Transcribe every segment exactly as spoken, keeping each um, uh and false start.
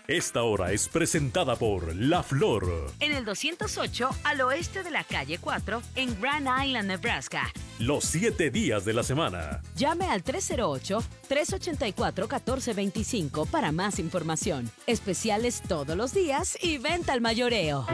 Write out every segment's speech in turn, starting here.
Esta hora es presentada por La Flor. En el doscientos ocho, al oeste de la calle cuatro, en Grand Island, Nebraska. Los siete días de la semana. Llame al tres cero ocho, tres ocho cuatro, uno cuatro dos cinco para más información. Especiales todos los días y venta al mayoreo.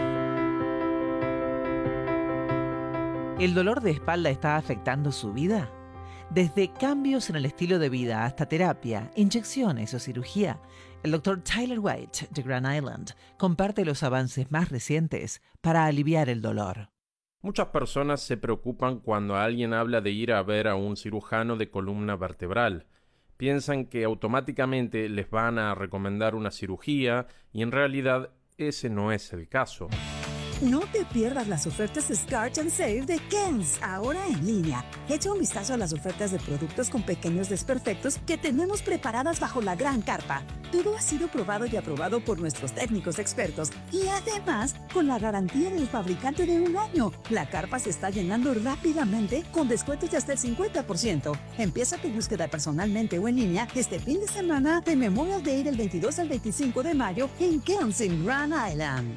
¿El dolor de espalda está afectando su vida? Desde cambios en el estilo de vida hasta terapia, inyecciones o cirugía, el doctor Tyler White de Grand Island comparte los avances más recientes para aliviar el dolor. Muchas personas se preocupan cuando alguien habla de ir a ver a un cirujano de columna vertebral. Piensan que automáticamente les van a recomendar una cirugía y en realidad ese no es el caso. No te pierdas las ofertas Scratch and Save de Ken's, ahora en línea. Echa un vistazo a las ofertas de productos con pequeños desperfectos que tenemos preparadas bajo la gran carpa. Todo ha sido probado y aprobado por nuestros técnicos expertos y además con la garantía del fabricante de un año. La carpa se está llenando rápidamente con descuentos de hasta el cincuenta por ciento. Empieza tu búsqueda personalmente o en línea este fin de semana de Memorial Day del veintidós al veinticinco de mayo en Ken's en Grand Island.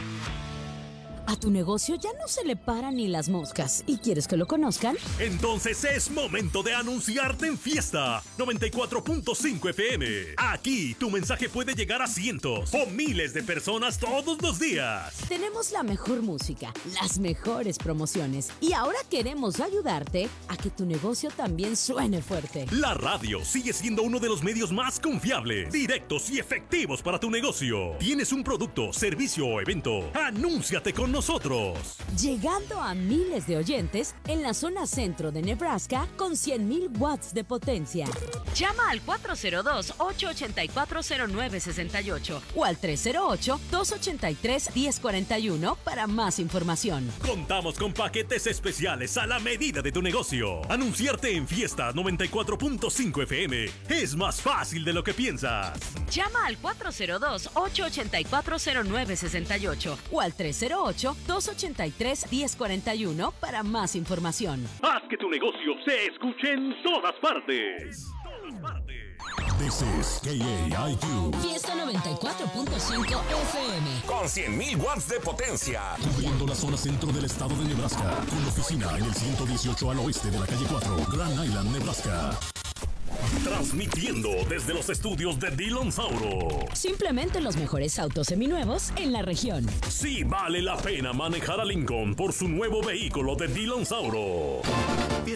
¿A tu negocio ya no se le paran ni las moscas y quieres que lo conozcan? Entonces es momento de anunciarte en Fiesta noventa y cuatro punto cinco F M. Aquí tu mensaje puede llegar a cientos o miles de personas todos los días. Tenemos la mejor música, las mejores promociones y ahora queremos ayudarte a que tu negocio también suene fuerte. La radio sigue siendo uno de los medios más confiables, directos y efectivos para tu negocio. ¿Tienes un producto, servicio o evento? Anúnciate con nosotros. Llegando a miles de oyentes en la zona centro de Nebraska con cien mil watts de potencia. Llama al cuatro cero dos, ocho ocho cuatro, cero nueve seis ocho o al tres cero ocho, dos ocho tres, uno cero cuatro uno para más información. Contamos con paquetes especiales a la medida de tu negocio. Anunciarte en Fiesta noventa y cuatro punto cinco F M es más fácil de lo que piensas. Llama al cuatro cero dos, ocho ocho cuatro, cero nueve seis ocho o al tres cero ocho, dos ocho tres, uno cero cuatro uno para más información. Haz que tu negocio se escuche en todas partes. Todas partes. This is K A I Q. Fiesta noventa y cuatro punto cinco F M. Con cien mil watts de potencia. Cubriendo la zona centro del estado de Nebraska. Con oficina en el ciento dieciocho al oeste de la calle cuatro, Grand Island, Nebraska. Transmitiendo desde los estudios de Dillon Sauro. Simplemente los mejores autos seminuevos en la región. Sí vale la pena manejar a Lincoln por su nuevo vehículo de Dillon Sauro.